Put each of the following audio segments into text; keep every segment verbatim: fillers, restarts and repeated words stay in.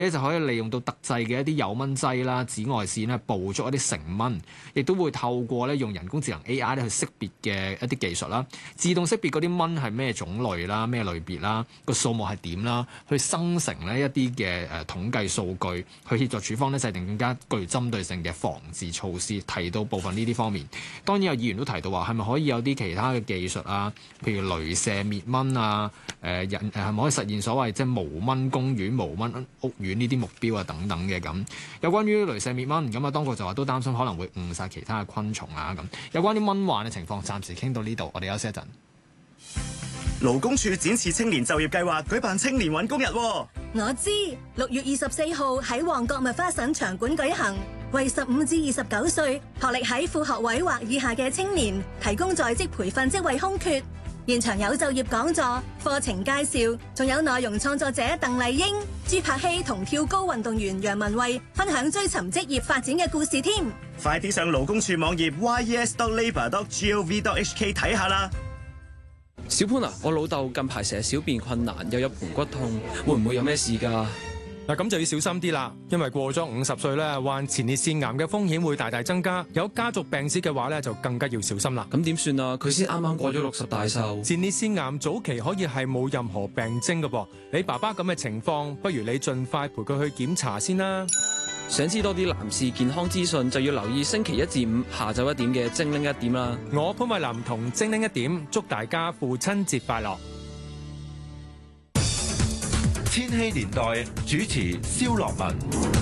咧就可以利用到特製嘅一啲誘蚊劑啦、紫外線咧捕捉一啲成蚊，亦都會透過咧用人工智能 A I 咧去識別嘅一啲技術啦，自動識別嗰啲蚊係咩種類啦、咩類別啦、個數目係點啦，去生成呢一啲嘅誒統計數據，去協助署方咧制定更加具針對性嘅防治措施。提到部分呢啲方面，當然有議員都提到話係咪可以有啲其他嘅技術啊，譬如雷射滅蚊啊，誒人誒係咪可以實現所謂即係無蚊公園、無蚊屋苑呢啲目標啊等等嘅咁。有關於雷射滅蚊，咁啊當局就話都擔心可能會誤殺其他嘅昆蟲啊咁。有關啲蚊患嘅情況，暫時傾到呢度，我哋休息一陣。 勞工處展翅青年就業計劃舉辦青年揾工日。 我知六月二十四號喺旺角麥花臣場館舉行，為十五至二十九歲學歷喺副學位或以下嘅青年提供在職培訓職位空缺。現場有就業講座、課程介紹，仲有內容創作者鄧麗英、朱柏希同跳高運動員楊文慧分享追尋職業發展嘅故事添。 快啲上勞工處網頁 y e s dot labour dot gov dot h k 睇下啦。 小潘啊，我老豆近排成日小便困難，又有盆骨痛，會唔會有咩事㗎？ 嗱，咁就要小心啲啦，因為過咗五十歲咧，患前列腺癌嘅風險會大大增加。有家族病史嘅話咧，就更加要小心啦。 咁點算啊？佢先啱啱過咗六十大壽。 前列腺癌早期可以係冇任何病徵嘅噃。你爸爸咁嘅情況，不如你盡快陪佢去檢查先啦。 想知多啲男士健康資訊，就要留意星期一至五下晝一點嘅精靈一點啦。 我潘慧琳同精靈一點，祝大家父親節快樂。 千禧年代主持蕭樂文。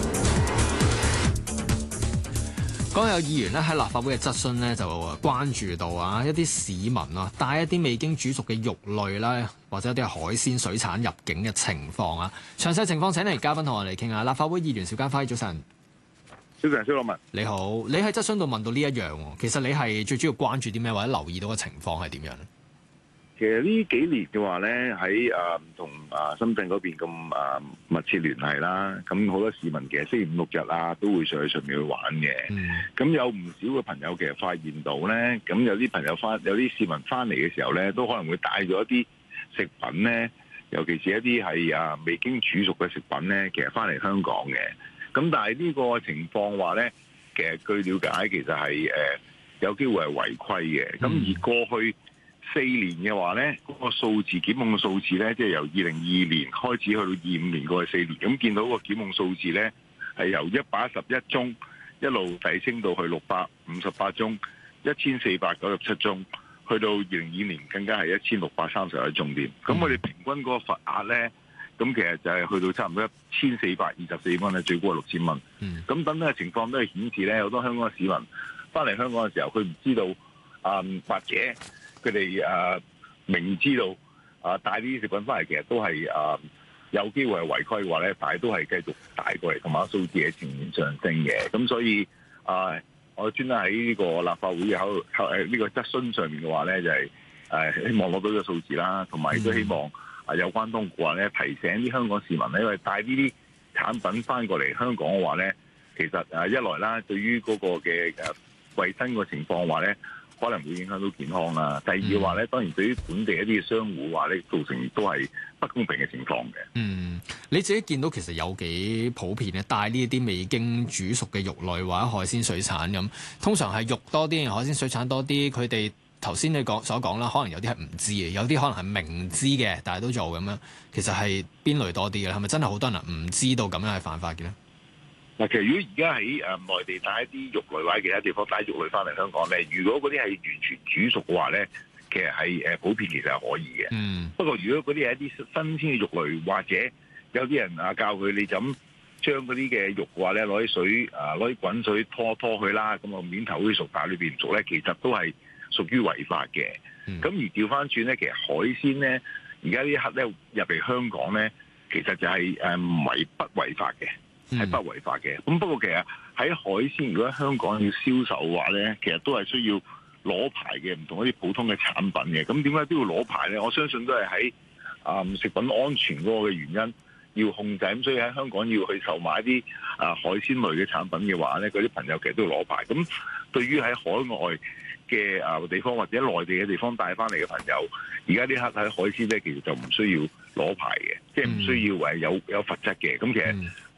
講有議員咧喺立法會嘅質詢呢，就關注到啊一啲市民啊帶一啲未經煮熟嘅肉類啦，或者一啲海鮮水產入境嘅情況啊。詳細情況請嚟嘉賓同我哋傾下。立法會議員邵家輝，早晨。 早晨，蕭樂文。你好，你喺質詢度問到呢一樣，其實你係最主要關注啲咩，或者留意到嘅情況係點樣咧？ 其實呢幾年嘅話咧，喺誒同啊深圳嗰邊咁啊密切聯繫啦，咁好多市民其實星期五六日啊都會上去上面去玩嘅。咁、嗯、有唔少嘅朋友其實發現到咧，咁有啲朋友翻，有啲市民翻嚟嘅時候咧，都可能會帶咗一啲食品咧，尤其是一啲係啊未經煮熟嘅食品咧，其實翻嚟香港嘅。咁但係呢個情況話咧，其實據了解其實係誒、呃、有機會係違規嘅。咁、嗯、而過去四年嘅話咧，嗰、那個數字檢控嘅數字咧，即係由二零二二年開始去到二五年過去四年，咁見到個檢控數字咧係由一百一十一宗一路提升到去六百五十八宗，一千四百九十七宗，去到二零二二年更加係一千六百三十一宗添。咁我哋平均嗰個罰額咧，咁其實就係去到差唔多一千四百二十四蚊咧，最高係六千蚊。咁、嗯、等等嘅情況都係顯示咧，好多香港嘅市民翻嚟香港嘅時候，佢唔知道啊、嗯，或者佢哋誒明知道啊帶啲食品翻嚟，其實都係誒、呃、有機會係違規嘅話咧，但係都係繼續帶過嚟，同埋數字係呈現上升嘅。咁所以啊、呃，我專登喺呢個立法會嘅口口誒呢個質詢上面嘅話咧，就係、是、誒、呃、希望攞到個數字啦，同埋亦都希望啊有關當局話咧提醒啲香港市民咧，因為帶呢啲產品翻過嚟香港嘅話咧，其實誒一來啦，對於嗰個嘅誒衞生個情況嘅話咧，可能會影響到健康啦。第二嘅話咧，當然對於本地一啲嘅商戶話咧，造成都係不公平嘅情況嘅。 嗯，你自己見到其實有幾普遍咧，帶呢一啲未經煮熟嘅肉類或者海鮮水產咁，通常係肉多啲，海鮮水產多啲。佢哋頭先你講所講啦，可能有啲係唔知嘅，有啲可能係明知嘅，但係都做咁樣。其實係邊類多啲嘅？係咪真係好多人唔知道咁樣係犯法嘅咧？ 嗱，其實如果而家喺誒內地帶一啲肉類或者其他地方帶肉類翻嚟香港咧，如果嗰啲係完全煮熟嘅話咧，其實係誒普遍其實係可以嘅。嗯。不過如果嗰啲係一啲新鮮嘅肉類，或者有啲人啊教佢你就咁將嗰啲嘅肉嘅話咧，攞啲水啊攞啲滾水拖拖佢啦，咁個面頭好似熟，但係裏邊唔熟咧，其實都係屬於違法嘅。咁、嗯、而調翻轉咧，其實海鮮咧，而家呢一刻咧入嚟香港咧，其實就係誒唔違不違法嘅。係不違法嘅，咁不過其實喺海鮮如果喺香港要銷售嘅話咧，其實都係需要攞牌嘅，唔同一啲普通嘅產品嘅。咁點解都要攞牌咧？我相信都係喺啊食品安全嗰個嘅原因要控制，咁所以喺香港要去售賣一啲啊海鮮類嘅產品嘅話咧，嗰啲朋友其實都要攞牌。咁對於喺海外嘅啊地方或者內地嘅地方帶翻嚟嘅朋友，而家呢刻喺海鮮咧，其實就唔需要攞牌嘅，即係唔需要誒有有罰則嘅。咁其實